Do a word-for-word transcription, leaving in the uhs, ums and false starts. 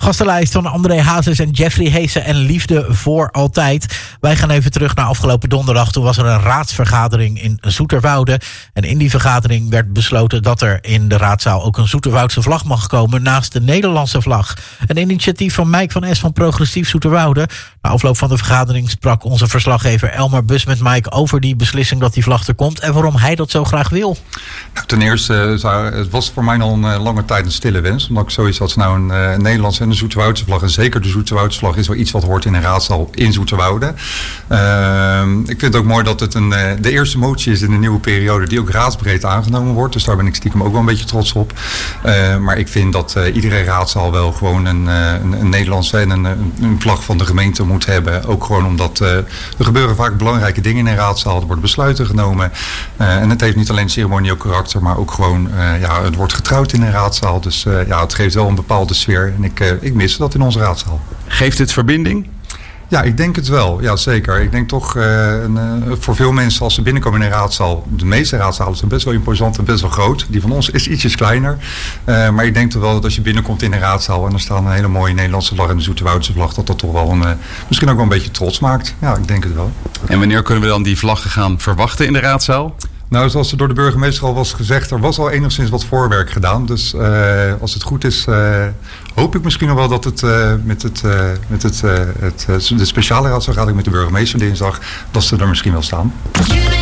Gastenlijst van André Hazes en Jeffrey Heesen en Liefde voor Altijd. Wij gaan even terug naar afgelopen donderdag. Toen was er een raadsvergadering in Zoeterwoude. En in die vergadering werd besloten dat er in de raadzaal ook een Zoeterwoudse vlag mag komen naast de Nederlandse vlag. Een initiatief van Mike van Es van Progressief Zoeterwoude. Na afloop van de vergadering sprak onze verslaggever Elmar Bus met Mike over die beslissing dat die vlag er komt en waarom hij dat zo graag wil. Nou, ten eerste, het was voor mij al een lange tijd een stille wens. Omdat ik zoiets had, nou een, een Nederlandse en een Zoeterwoudse vlag. En zeker de Zoeterwoudse vlag is wel iets wat hoort in een raadzaal in Zoeterwoude. Uh, ik vind het ook mooi dat het een, de eerste motie is in de nieuwe periode die ook raadsbreed aangenomen wordt. Dus daar ben ik stiekem ook wel een beetje trots op. Uh, maar ik vind dat uh, iedere raadzaal wel gewoon een, een, een Nederlandse en een, een vlag van de gemeente moet hebben. Ook gewoon omdat uh, er gebeuren vaak belangrijke dingen in een raadzaal. Er worden besluiten genomen. Uh, en het heeft niet alleen ceremonieel karakter, maar ook gewoon, uh, ja, het wordt getrouwd in een raadzaal. Dus uh, ja, het geeft wel een bepaalde sfeer. En ik, uh, ik mis dat in onze raadzaal. Geeft het verbinding? Ja, ik denk het wel. Ja, zeker. Ik denk toch, uh, een, uh, voor veel mensen als ze binnenkomen in een raadzaal, de meeste raadzalen zijn best wel imposant en best wel groot. Die van ons is ietsjes kleiner. Uh, maar ik denk toch wel dat als je binnenkomt in een raadzaal en er staat een hele mooie Nederlandse vlag en de Zoeterwoudse vlag, dat dat toch wel een, uh, misschien ook wel een beetje trots maakt. Ja, ik denk het wel. En wanneer kunnen we dan die vlaggen gaan verwachten in de raadzaal? Nou, zoals er door de burgemeester al was gezegd, er was al enigszins wat voorwerk gedaan. Dus uh, als het goed is, uh, hoop ik misschien nog wel dat het uh, met, het, uh, met het, uh, het, uh, de speciale raadsvergadering met de burgemeester dinsdag, dat ze er misschien wel staan.